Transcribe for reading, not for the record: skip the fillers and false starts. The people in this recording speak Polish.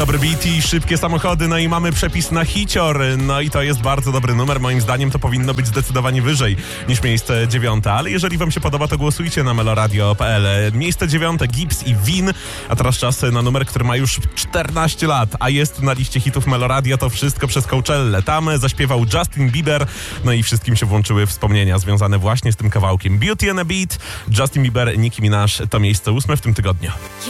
Dobry beat i szybkie samochody, no i mamy przepis na hicior. No i to jest bardzo dobry numer. Moim zdaniem to powinno być zdecydowanie wyżej niż miejsce 9. Ale jeżeli wam się podoba, to głosujcie na meloradio.pl. Miejsce 9 Gibbs i Win. A teraz czas na numer, który ma już 14 lat, a jest na liście hitów Meloradia. To wszystko przez Coachellę. Tam zaśpiewał Justin Bieber. No i wszystkim się włączyły wspomnienia związane właśnie z tym kawałkiem. Beauty and a Beat, Justin Bieber, Nicki Minaj. To miejsce 8 w tym tygodniu.